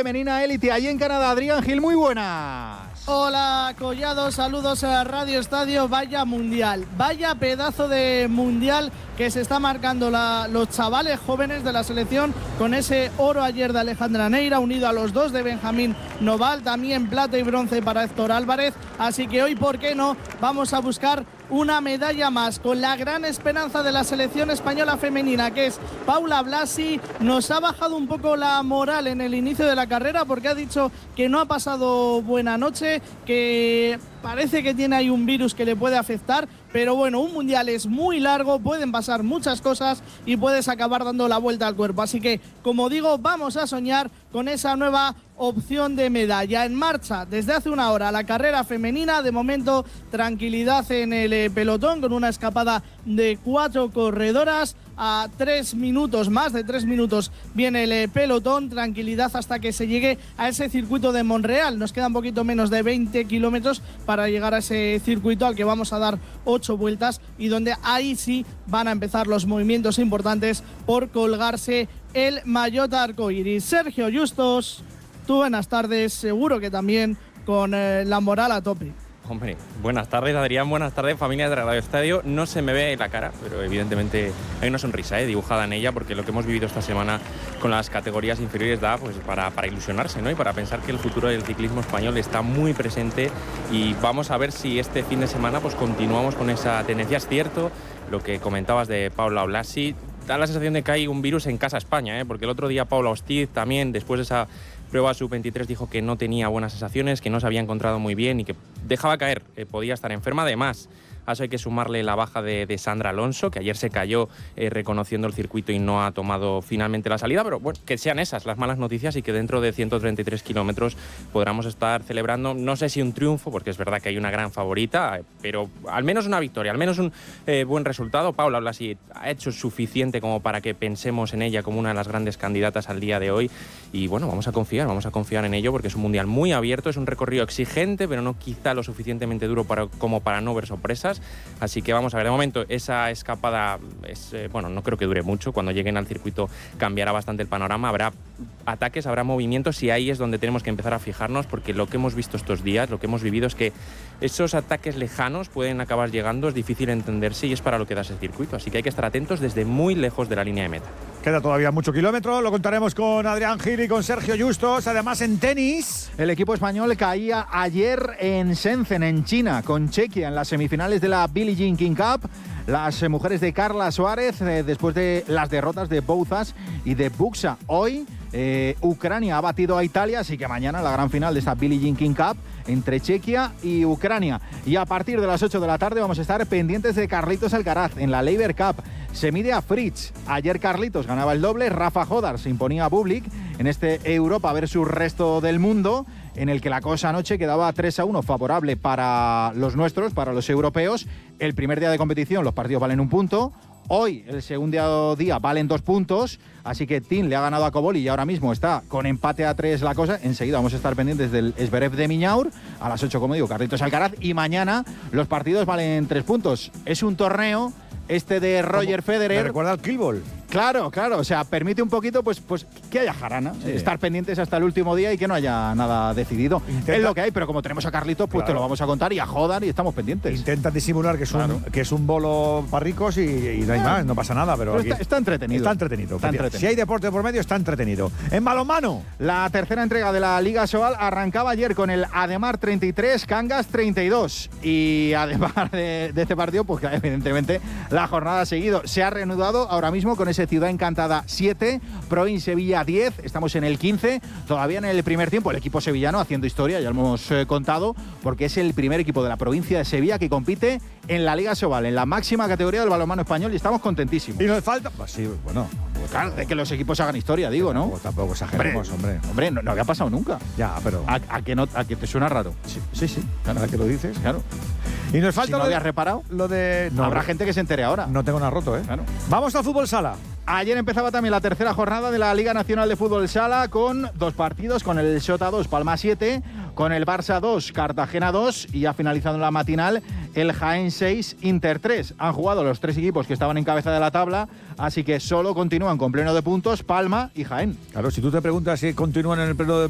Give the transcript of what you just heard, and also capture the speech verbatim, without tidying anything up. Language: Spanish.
femenina élite allí en Canadá. Adrián Gil, muy buenas. Hola Collado, saludos a Radio Estadio. Vaya mundial, vaya pedazo de mundial que se está marcando la, los chavales jóvenes de la selección con ese oro ayer de Alejandra Neira, unido a los dos de Benjamín Noval, también plata y bronce para Héctor Álvarez. Así que hoy, ¿por qué no? Vamos a buscar una medalla más con la gran esperanza de la selección española femenina, que es Paula Blasi. Nos ha bajado un poco la moral en el inicio de la carrera porque ha dicho que no ha pasado buena noche, que parece que tiene ahí un virus que le puede afectar, pero bueno, un mundial es muy largo, pueden pasar muchas cosas y puedes acabar dando la vuelta al cuerpo. Así que, como digo, vamos a soñar con esa nueva opción de medalla. En marcha desde hace una hora la carrera femenina. De momento, tranquilidad en el pelotón con una escapada de cuatro corredoras. A tres minutos, más de tres minutos, viene el pelotón. Tranquilidad hasta que se llegue a ese circuito de Montreal. Nos queda un poquito menos de veinte kilómetros para llegar a ese circuito al que vamos a dar ocho vueltas y donde ahí sí van a empezar los movimientos importantes por colgarse el maillot arcoíris. Sergio Justos, tú buenas tardes, seguro que también con eh, la moral a tope. Hombre, buenas tardes Adrián, buenas tardes familia de Radio Estadio. No se me ve la cara, pero evidentemente hay una sonrisa ¿eh? dibujada en ella, porque lo que hemos vivido esta semana con las categorías inferiores da pues, para, para ilusionarse, ¿no? Y para pensar que el futuro del ciclismo español está muy presente, y vamos a ver si este fin de semana pues continuamos con esa tendencia. Es cierto lo que comentabas de Paula Blasi, da la sensación de que hay un virus en casa España, ¿eh? Porque el otro día Paula Ostiz también, después de esa prueba sub veintitrés, dijo que no tenía buenas sensaciones, que no se había encontrado muy bien y que dejaba caer, eh, podía estar enferma. Además, a eso hay que sumarle la baja de, de Sandra Alonso, que ayer se cayó eh, reconociendo el circuito y no ha tomado finalmente la salida. Pero bueno, que sean esas las malas noticias y que dentro de ciento treinta y tres kilómetros podamos estar celebrando, no sé si un triunfo, porque es verdad que hay una gran favorita, pero al menos una victoria, al menos un eh, buen resultado. Paula Blasi ha hecho suficiente como para que pensemos en ella como una de las grandes candidatas al día de hoy. Y bueno, vamos a confiar, vamos a confiar en ello, porque es un mundial muy abierto, es un recorrido exigente, pero no quizá lo suficientemente duro para, como para no ver sorpresas. Así que vamos a ver, de momento esa escapada es, eh, bueno, no creo que dure mucho. Cuando lleguen al circuito cambiará bastante el panorama, habrá ataques, habrá movimientos, y ahí es donde tenemos que empezar a fijarnos, porque lo que hemos visto estos días, lo que hemos vivido es que esos ataques lejanos pueden acabar llegando, es difícil entenderse y es para lo que da ese circuito, así que hay que estar atentos desde muy lejos de la línea de meta. Queda todavía mucho kilómetro, lo contaremos con Adrián Gil y con Sergio Justos. Además, en tenis, el equipo español caía ayer en Shenzhen, en China, con Chequia en las semifinales de la Billie Jean King Cup. Las mujeres de Carla Suárez, eh, después de las derrotas de Bouzas y de Buxa. Hoy, eh, Ucrania ha batido a Italia, así que mañana la gran final de esta Billie Jean King Cup entre Chequia y Ucrania. Y a partir de las ocho de la tarde vamos a estar pendientes de Carlitos Alcaraz en la Laver Cup. Se mide a Fritz. Ayer Carlitos ganaba el doble, Rafa Jodar se imponía a Bublik en este Europa versus resto del mundo, en el que la cosa anoche quedaba tres a uno favorable para los nuestros, para los europeos. El primer día de competición los partidos valen un punto. Hoy, el segundo día, valen dos puntos. Así que Tim le ha ganado a Koboli y ahora mismo está con empate a tres la cosa. Enseguida vamos a estar pendientes del Zverev de Miñaur. A las ocho, como digo, Carlitos Alcaraz. Y mañana los partidos valen tres puntos. Es un torneo este de Roger Federer. Me recuerda al Killball. Claro, claro, o sea, permite un poquito pues, pues que haya jarana, sí. Estar pendientes hasta el último día y que no haya nada decidido. Intenta... Es lo que hay, pero como tenemos a Carlitos, pues claro, te lo vamos a contar, y a Jodar, y estamos pendientes. Intentan disimular que es, claro, un, que es un bolo para ricos y, y no hay ah, más, no pasa nada. Pero, pero aquí está, está entretenido. Está entretenido. Está entretenido. Si hay deporte por medio, está entretenido. En balonmano, la tercera entrega de la Liga Sobal arrancaba ayer con el Ademar treinta y tres, Cangas treinta y dos. Y además de, de este partido, pues evidentemente la jornada ha seguido. Se ha reanudado ahora mismo con ese Ciudad Encantada siete, Proin Sevilla diez, estamos en el quince, todavía en el primer tiempo el equipo sevillano haciendo historia, ya lo hemos eh, contado, porque es el primer equipo de la provincia de Sevilla que compite en la Liga Sobal, en la máxima categoría del balonmano español, y estamos contentísimos. Y nos falta, pues sí, bueno, pues claro, de que los equipos hagan historia, digo, ¿no? Pues tampoco exageremos, hombre. Hombre, hombre no, no había pasado nunca. Ya, pero... ¿A, a, que, no, a que te suena raro? Sí, sí, sí, claro, ahora que lo dices. Claro. Y nos falta... Si no lo habías de, reparado, lo de... No, habrá gente que se entere ahora. No tengo nada roto, ¿eh? Claro. Vamos al fútbol sala. Ayer empezaba también la tercera jornada de la Liga Nacional de Fútbol Sala con dos partidos, con el Xota dos, Palma siete, con el Barça dos, Cartagena dos, y ha finalizado en la matinal el Jaén seis, Inter tres. Han jugado los tres equipos que estaban en cabeza de la tabla, así que solo continúan con pleno de puntos Palma y Jaén. Claro, si tú te preguntas si continúan en el pleno de